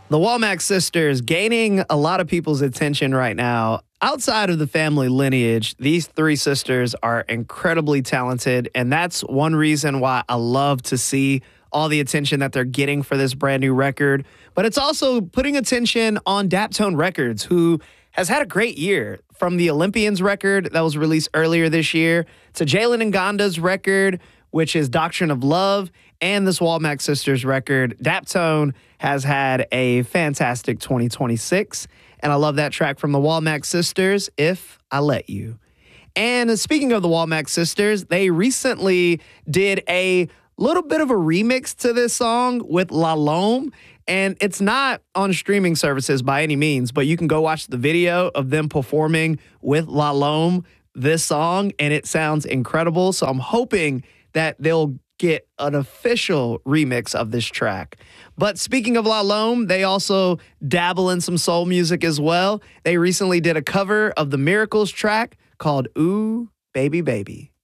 The Womack sisters gaining a lot of people's attention right now. Outside of the family lineage, these three sisters are incredibly talented, and that's one reason why I love to see all the attention that they're getting for this brand new record. But it's also putting attention on Daptone Records, who has had a great year. From the Olympians record that was released earlier this year to Jalen Nganda's record, which is Doctrine of Love, and this Womack Sisters record. Daptone has had a fantastic 2026, and I love that track from the Womack Sisters, If I Let You. And speaking of the Womack Sisters, they recently did a little bit of a remix to this song with La Lome, and it's not on streaming services by any means, but you can go watch the video of them performing with La Lome this song, and it sounds incredible. So I'm hoping that they'll get an official remix of this track. But speaking of La Lome, they also dabble in some soul music as well. They recently did a cover of the Miracles track called Ooh, Baby Baby.